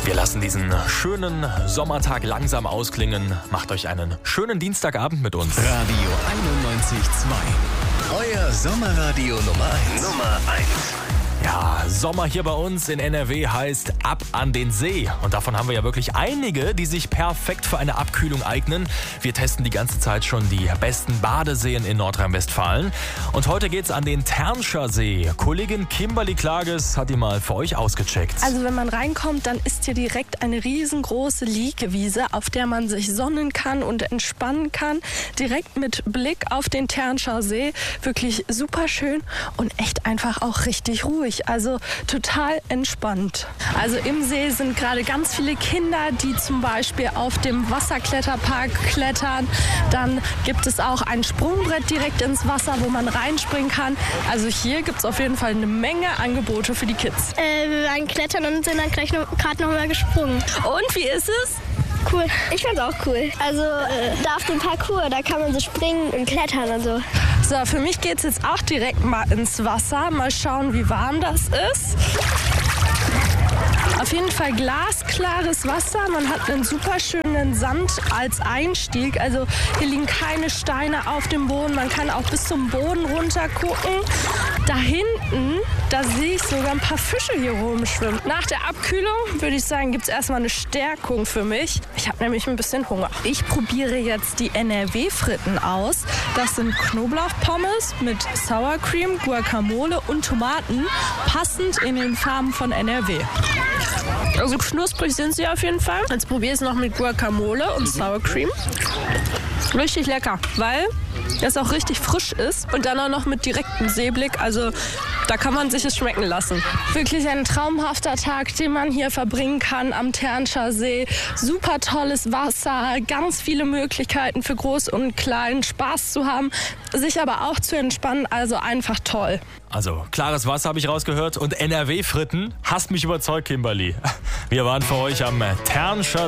Wir lassen diesen schönen Sommertag langsam ausklingen. Macht euch einen schönen Dienstagabend mit uns. Radio 91.2. Euer Sommerradio Nummer 1. Nummer 1. Ja, Sommer hier bei uns in NRW heißt ab an den See. Und davon haben wir ja wirklich einige, die sich perfekt für eine Abkühlung eignen. Wir testen die ganze Zeit schon die besten Badeseen in Nordrhein-Westfalen. Und heute geht's an den Ternscher See. Kollegin Kimberly Klages hat die mal für euch ausgecheckt. Also wenn man reinkommt, dann ist hier direkt eine riesengroße Liegewiese, auf der man sich sonnen kann und entspannen kann. Direkt mit Blick auf den Ternscher See. Wirklich super schön und echt einfach auch richtig ruhig. Also total entspannt. Also im See sind gerade ganz viele Kinder, die zum Beispiel auf dem Wasserkletterpark klettern. Dann gibt es auch ein Sprungbrett direkt ins Wasser, wo man reinspringen kann. Also hier gibt es auf jeden Fall eine Menge Angebote für die Kids. Wir waren klettern und sind dann gleich gerade noch mal gesprungen. Und wie ist es? Cool. Ich fand's auch cool. Also da auf dem Parcours, da kann man so springen und klettern und so. So, für mich geht's jetzt auch direkt mal ins Wasser. Mal schauen, wie warm das ist. Auf jeden Fall glasklares Wasser. Man hat einen super schönen Sand als Einstieg. Also hier liegen keine Steine auf dem Boden. Man kann auch bis zum Boden runter gucken. Da hinten, da sehe ich sogar ein paar Fische hier rumschwimmen. Nach der Abkühlung würde ich sagen, gibt es erstmal eine Stärkung für mich. Ich habe nämlich ein bisschen Hunger. Ich probiere jetzt die NRW-Fritten aus. Das sind Knoblauchpommes mit Sour Cream, Guacamole und Tomaten, passend in den Farben von NRW. Also knusprig sind sie auf jeden Fall. Jetzt probiere ich es noch mit Guacamole und Sour Cream. Richtig lecker, weil es auch richtig frisch ist und dann auch noch mit direktem Seeblick. Also da kann man sich es schmecken lassen. Wirklich ein traumhafter Tag, den man hier verbringen kann am Ternscher See. Super tolles Wasser, ganz viele Möglichkeiten für Groß und Klein, Spaß zu haben, sich aber auch zu entspannen. Also einfach toll. Also klares Wasser habe ich rausgehört und NRW-Fritten. Hast mich überzeugt, Kimberly. Wir waren für euch am Ternscher